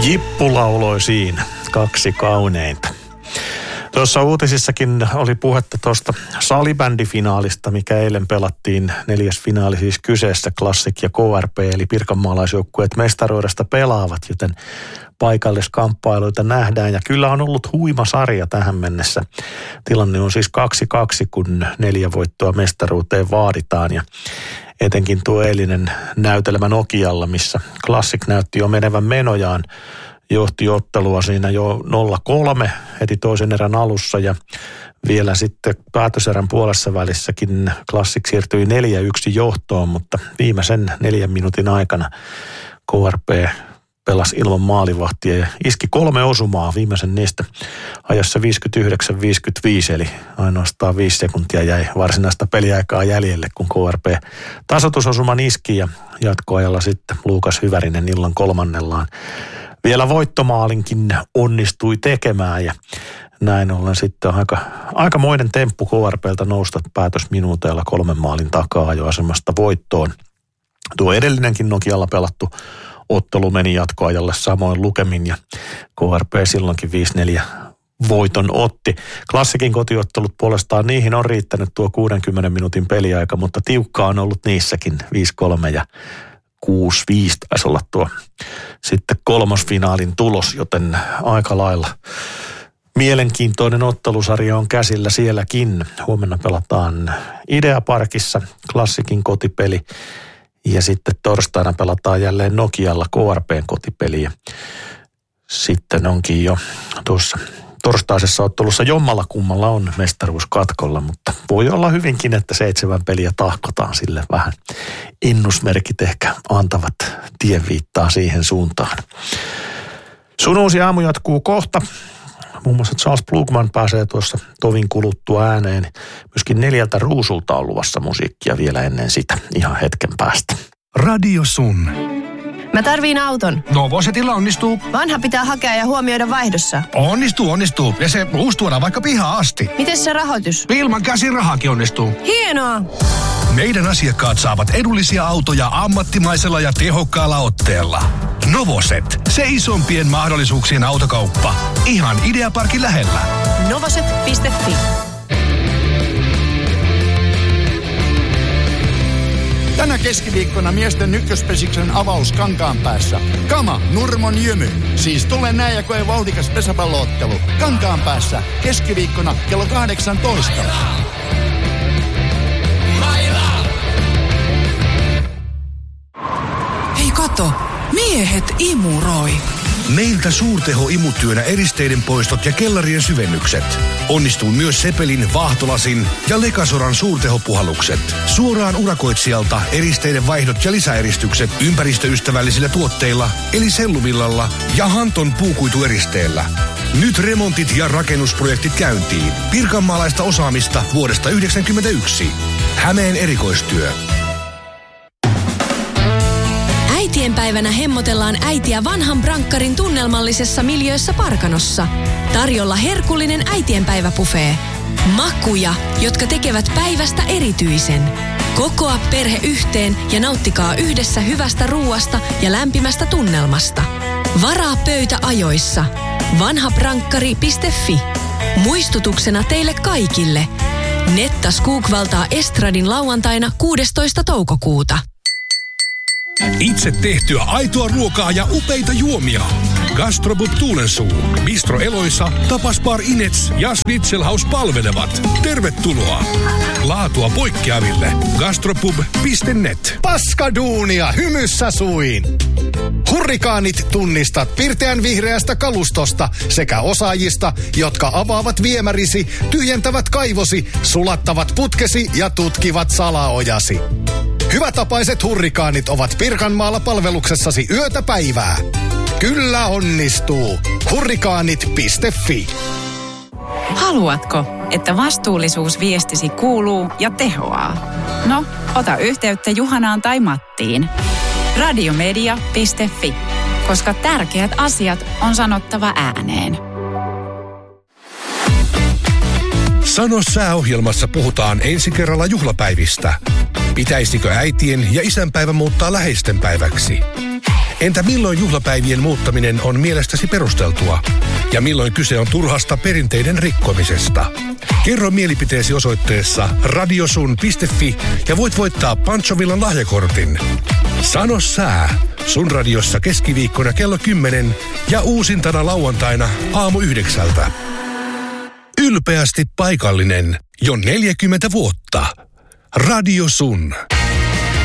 Jippu lauloi siinä, 2 kauneinta. Tuossa uutisissakin oli puhetta tuosta salibändifinaalista, mikä eilen pelattiin, 4. finaali siis kyseessä, Classic ja KRP, eli pirkanmaalaisjoukkueet mestaruudesta pelaavat, joten paikalliskamppailuita nähdään. Ja kyllä on ollut huima sarja tähän mennessä. Tilanne on siis 2-2, kun 4 voittoa mestaruuteen vaaditaan. Ja etenkin tuo eilinen näytelmä Nokialla, missä Classic näytti jo menevän menojaan, johti ottelua siinä jo 0-3 heti toisen erän alussa ja vielä sitten päätöserän puolessa välissäkin Classic siirtyi 4-1 johtoon, mutta viimeisen 4 minuutin aikana KRP pelasi ilman maalivahtia ja iski 3 osumaa, viimeisen niistä ajassa 59-55, eli ainoastaan 5 sekuntia jäi varsinaista peliaikaa jäljelle, kun KRP tasoitusosuman iski ja jatkoajalla sitten Luukas Hyvärinen illan 3. vielä voittomaalinkin onnistui tekemään ja näin ollen sitten aikamoinen temppu KRP:ltä nousta päätösminuuteilla 3 maalin takaa ajoasemasta voittoon. Tuo edellinenkin Nokialla pelattu ottelu meni jatkoajalle samoin lukemin ja KRP silloinkin 5-4 voiton otti. Classicin kotiottelut puolestaan niihin on riittänyt tuo 60 minuutin peliaika, mutta tiukkaa on ollut niissäkin 5-3 ja 6-5 taisi olla tuo sitten 3. finaalin tulos, joten aika lailla mielenkiintoinen ottelusarja on käsillä sielläkin. Huomenna pelataan Ideaparkissa Classicin kotipeli ja sitten torstaina pelataan jälleen Nokialla KRP:n kotipeli. Ja sitten onkin jo tuossa torstaisessa ottelussa jommalla kummalla on mestaruus katkolla, mutta voi olla hyvinkin, että 7 peliä tahkotaan sille vähän. Ennusmerkit ehkä antavat tienviittaa siihen suuntaan. Sun uusi aamu jatkuu kohta. Muun muassa Charles Plugman pääsee tuossa tovin kuluttua ääneen. Myöskin 4 ruusulta on luvassa musiikkia vielä ennen sitä, ihan hetken päästä. Radio Sun. Mä tarviin auton. Novosetilla onnistuu. Vanha pitää hakea ja huomioida vaihdossa. Onnistuu. Ja se uusi tuodaan vaikka pihaan asti. Miten se rahoitus? Ilman käsirahakin onnistuu. Hienoa! Meidän asiakkaat saavat edullisia autoja ammattimaisella ja tehokkaalla otteella. Novoset. Se isompien mahdollisuuksien autokauppa. Ihan Ideaparkin lähellä. Novoset.fi. Tänä keskiviikkona miesten ykköspesiksen avaus Kankaanpäässä. Kama, Nurmon Jymy. Siis tule näin ja koe vauhdikas pesäpalloottelu. Kankaanpäässä keskiviikkona kello 18. Hei kato, miehet imuroi. Meiltä suurteho-imutyönä eristeiden poistot ja kellarien syvennykset. Onnistuu myös Sepelin, Vahtolasin ja Lekasoran suurtehopuhallukset. Suoraan urakoitsijalta eristeiden vaihdot ja lisäeristykset ympäristöystävällisillä tuotteilla, eli selluvillalla ja Hanton puukuitueristeellä. Nyt remontit ja rakennusprojektit käyntiin. Pirkanmaalaista osaamista vuodesta 1991. Hämeen erikoistyö. Äitienpäivänä hemmotellaan äitiä vanhan brankkarin tunnelmallisessa miljöössä Parkanossa. Tarjolla herkullinen äitienpäiväbuffet. Makuja, jotka tekevät päivästä erityisen. Kokoa perhe yhteen ja nauttikaa yhdessä hyvästä ruuasta ja lämpimästä tunnelmasta. Varaa pöytä ajoissa. vanhabrankkari.fi. Muistutuksena teille kaikille. Netta Skoogvaltaa Estradin lauantaina 16. toukokuuta. Itse tehtyä aitoa ruokaa ja upeita juomia. Gastrobub Tuulensuu, Bistro Eloissa, Tapas Bar Inets ja Schnitzelhaus palvelevat. Tervetuloa! Laatua poikkeaville. Gastropub.net. Paskaduunia hymyssä suin! Hurrikaanit tunnistat pirteän vihreästä kalustosta sekä osaajista, jotka avaavat viemärisi, tyhjentävät kaivosi, sulattavat putkesi ja tutkivat salaojasi. Hyvätapaiset hurrikaanit ovat Pirkanmaalla palveluksessasi yötä päivää. Kyllä onnistuu. Hurrikaanit.fi. Haluatko, että vastuullisuusviestisi kuuluu ja tehoaa? No, ota yhteyttä Juhanaan tai Mattiin. Radiomedia.fi, koska tärkeät asiat on sanottava ääneen. Sano sääohjelmassa puhutaan ensi kerralla juhlapäivistä. Pitäisikö äitien ja isänpäivä muuttaa läheisten päiväksi? Entä milloin juhlapäivien muuttaminen on mielestäsi perusteltua? Ja milloin kyse on turhasta perinteiden rikkomisesta? Kerro mielipiteesi osoitteessa radiosun.fi ja voit voittaa Panchovillan lahjakortin. Sano sää. Sun radiossa keskiviikkona kello 10 ja uusintana lauantaina aamu 9. Ylpeästi paikallinen jo 40 vuotta. Radio Sun.